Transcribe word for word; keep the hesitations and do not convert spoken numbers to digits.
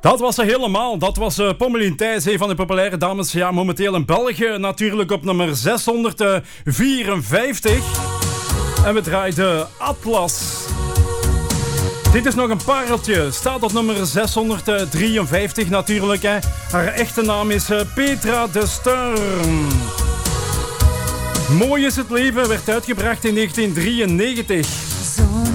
Dat was ze helemaal. Dat was uh, Pommelien Thijs, een van de populaire dames. Ja, momenteel in België natuurlijk op nummer zeshonderdvierenvijftig. En we draaiden Atlas. Dit is nog een pareltje. Staat op nummer zeshonderddrieënvijftig natuurlijk. Hè. Haar echte naam is uh, Petra de Sturm. Mooi is het leven werd uitgebracht in negentien drieënnegentig.